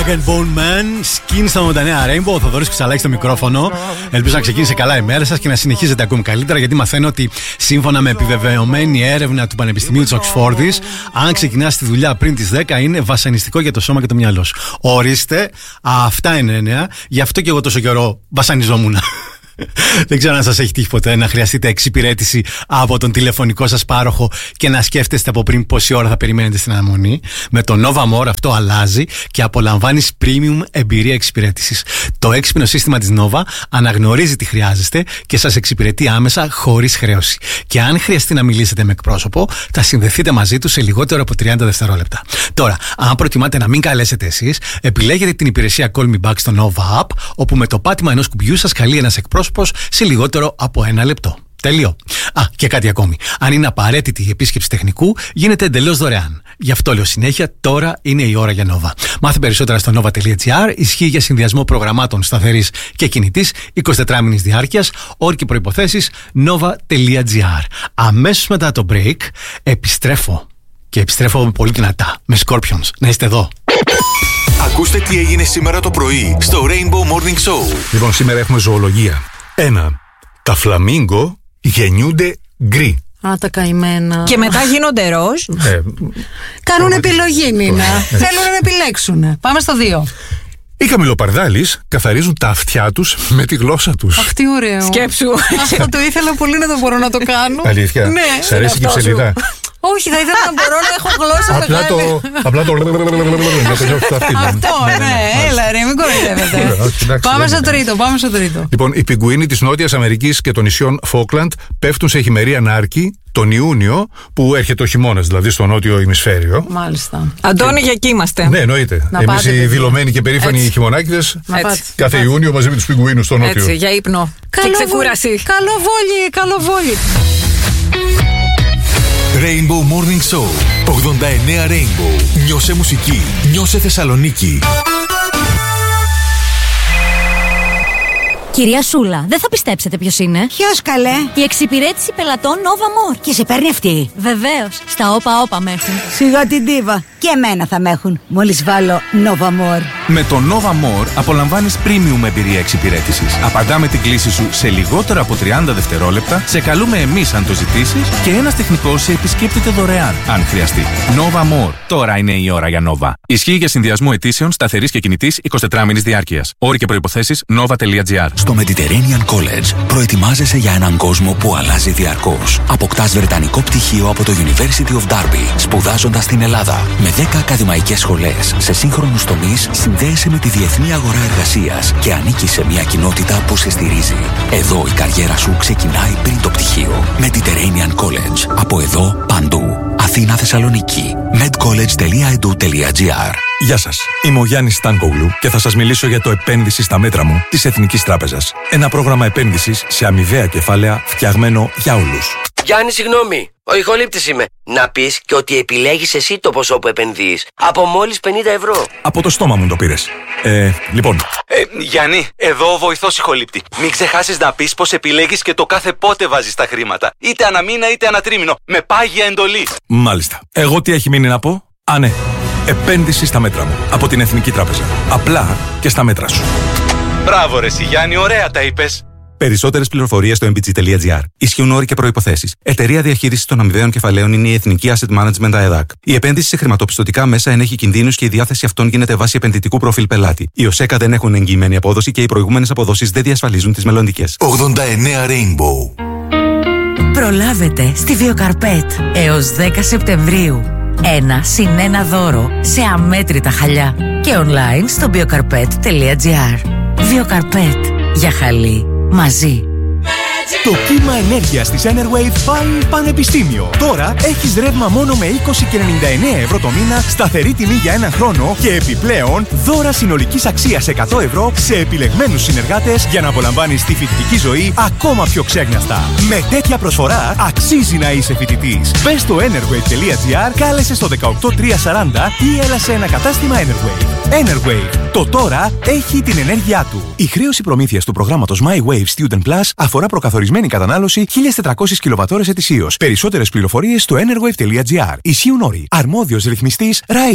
Rag and Bone Man, Skin στα Μοντανέα Rainbow. Ο Θοδωρής Κουτσαλάκης στο μικρόφωνο. Ελπίζω να ξεκίνησε καλά η μέρα σας και να συνεχίζετε ακόμη καλύτερα, γιατί μαθαίνω ότι σύμφωνα με επιβεβαιωμένη έρευνα του Πανεπιστημίου της Οξφόρδης, αν ξεκινάς τη δουλειά πριν τις 10, είναι βασανιστικό για το σώμα και το μυαλό σου. Ορίστε, αυτά είναι νέα. Γι' αυτό και εγώ τόσο καιρό βασανιζόμουν. Δεν ξέρω αν σας έχει τύχει ποτέ να χρειαστείτε εξυπηρέτηση από τον τηλεφωνικό σας πάροχο και να σκέφτεστε από πριν πόση ώρα θα περιμένετε στην αναμονή. Με το Nova More αυτό αλλάζει και απολαμβάνεις premium εμπειρία εξυπηρέτησης. Το έξυπνο σύστημα της Nova αναγνωρίζει τι χρειάζεστε και σας εξυπηρετεί άμεσα χωρίς χρέωση. Και αν χρειαστεί να μιλήσετε με εκπρόσωπο, θα συνδεθείτε μαζί του σε λιγότερο από 30 δευτερόλεπτα. Τώρα, αν προτιμάτε να μην καλέσετε εσείς, επιλέγετε την υπηρεσία Call Me Back στο Nova App, όπου με το πάτημα ενός κουμπιού σας καλεί ένας εκπρόσωπος σε λιγότερο από 1 λεπτό. Τελείο. Και κάτι ακόμη. Αν είναι απαραίτητη η επίσκεψη τεχνικού, γίνεται εντελώς δωρεάν. Γι' αυτό λέω συνέχεια, τώρα είναι η ώρα για Nova. Μάθε περισσότερα στο nova.gr. Ισχύει για συνδυασμό προγραμμάτων σταθερής και κινητής 24 μήνες διάρκειας. Όροι και προϋποθέσεις nova.gr. Αμέσως μετά το break επιστρέφω. Και επιστρέφω πολύ δυνατά με Scorpions. Να είστε εδώ. Ακούστε τι έγινε σήμερα το πρωί στο Rainbow Morning Show. Λοιπόν, σήμερα έχουμε ζωολογία. 1. Τα φλαμίγκο γεννιούνται γκρι. Α, τα καημένα. Και μετά γίνονται ροζ. Κάνουν επιλογή, Νίνα. Θέλουν να επιλέξουν. Πάμε στο 2. Οι καμιλοπαρδάλεις καθαρίζουν τα αυτιά τους με τη γλώσσα τους. Αχ, τι ωραίο. Σκέψου. Αυτό το ήθελα πολύ να το μπορώ να το κάνω. Αλήθεια. Ναι. Σ' αρέσει και η ψελίδα? Όχι, θα ήθελα να μπορώ να έχω γλώσσα μεγάλη. Απλά το Αυτό, ναι, έλα ρε, μην κοροϊδεύετε. Πάμε στο τρίτο. Λοιπόν, οι πιγκουίνοι της Νότιας Αμερικής και των νησιών Φόκλαντ πέφτουν σε χειμερία νάρκη τον Ιούνιο, που έρχεται ο χειμώνας, δηλαδή στο νότιο ημισφαίριο. Μάλιστα. Αντώνη, για εκεί είμαστε. Ναι, εννοείται. Εμείς οι δηλωμένοι και περήφανοι χειμωνάκηδες, κάθε Ιούνιο μαζί με τους πιγκουίνους στο νότιο. Έτσι, για ύπνο και ξεκούραση. Καλό βόλι. Rainbow Morning Show 89 Rainbow. Νιώσε μουσική, νιώσε Θεσσαλονίκη. Κυρία Σούλα, δεν θα πιστέψετε ποιος είναι. Ποιος, καλέ? Η εξυπηρέτηση πελατών Nova More. Και σε παίρνει αυτή? Βεβαίως, στα όπα με έχουν. Σιγά την ντίβα. Και εμένα θα με έχουν, μόλις βάλω Nova More. Με το Nova More απολαμβάνεις premium εμπειρία εξυπηρέτησης. Απαντάμε την κλήση σου σε λιγότερο από 30 δευτερόλεπτα, σε καλούμε εμείς αν το ζητήσεις και ένας τεχνικός σε επισκέπτεται δωρεάν, αν χρειαστεί. Nova More. Τώρα είναι η ώρα για Nova. Ισχύει για συνδυασμό αιτήσεων σταθερής και κινητής 24 μήνες διάρκειας. Όροι και προϋποθέσεις nova.gr. Στο Mediterranean College προετοιμάζεσαι για έναν κόσμο που αλλάζει διαρκώς. Αποκτάς βρετανικό πτυχίο από το University of Derby, σπουδάζοντας στην Ελλάδα. Με 10 ακαδημαϊκές σχολές σε σύγχρονους τομείς, συνδέεσαι με τη διεθνή αγορά εργασίας και ανήκεις σε μια κοινότητα που σε στηρίζει. Εδώ η καριέρα σου ξεκινάει πριν το πτυχίο. Mediterranean College. Από εδώ παντού. Αθήνα, Θεσσαλονίκη. medcollege.edu.gr. Γεια σας, είμαι ο Γιάννης Στάνκογλου και θα σας μιλήσω για το επένδυση στα μέτρα μου της Εθνικής Τράπεζας. Ένα πρόγραμμα επένδυσης σε αμοιβαία κεφάλαια φτιαγμένο για όλους. Γιάννη, συγγνώμη, ο ηχολήπτης είμαι. Να πεις και ότι επιλέγεις εσύ το ποσό που επενδύεις. Από μόλις 50 ευρώ. Από το στόμα μου το πήρες. Λοιπόν. Γιάννη, εδώ ο βοηθός ηχολήπτη. Μην ξεχάσεις να πεις πως επιλέγεις και το κάθε πότε βάζεις τα χρήματα. Είτε ανά μήνα είτε ανά τρίμηνο. Με πάγια εντολή. Μάλιστα. Εγώ τι έχει μείνει να πω? Α, ναι. Επένδυση στα μέτρα μου. Από την Εθνική Τράπεζα. Απλά και στα μέτρα σου. Μπράβο ρε Γιάννη, ωραία τα είπες. Περισσότερες πληροφορίες στο mbg.gr. Ισχύουν όροι και προϋποθέσεις. Εταιρεία διαχείρισης των αμοιβαίων κεφαλαίων είναι η Εθνική Asset Management ΑΕΔΑΚ. Η επένδυση σε χρηματοπιστωτικά μέσα ενέχει κινδύνους και η διάθεση αυτών γίνεται βάσει επενδυτικού προφίλ πελάτη. Οι ΟΣΕΚΑ δεν έχουν εγγυημένη απόδοση και οι προηγούμενες αποδόσεις δεν διασφαλίζουν τις μελλοντικές. 89 Rainbow. Προλάβετε στη Βιοκαρπέτ έως 10 Σεπτεμβρίου. 1+1 δώρο σε αμέτρητα χαλιά και online στο biocarpet.gr. Βιοκαρπέτ. Για χαλί. Μαζί. Το κύμα ενέργειας της Enerwave πάει πανεπιστήμιο. Τώρα έχεις ρεύμα μόνο με 20 και 99 ευρώ το μήνα, σταθερή τιμή για έναν χρόνο και επιπλέον δώρα συνολικής αξίας 100 ευρώ σε επιλεγμένους συνεργάτες για να απολαμβάνεις τη φοιτητική ζωή ακόμα πιο ξέγναστα. Με τέτοια προσφορά αξίζει να είσαι φοιτητής. Μπες στο enerwave.gr, κάλεσε στο 18340 ή έλα σε ένα κατάστημα Enerwave. Enerwave. Το τώρα έχει την ενέργειά του. Η χρέωση προμήθειας του προγράμματος My Wave Student Plus αφορά προκαθορισμένη κατανάλωση 1.400 κιλοβατώρες ετησίως. Περισσότερες πληροφορίες στο enerwave.gr. Ισχύουν όροι. Αρμόδιος ρυθμιστής ΡΑΗ.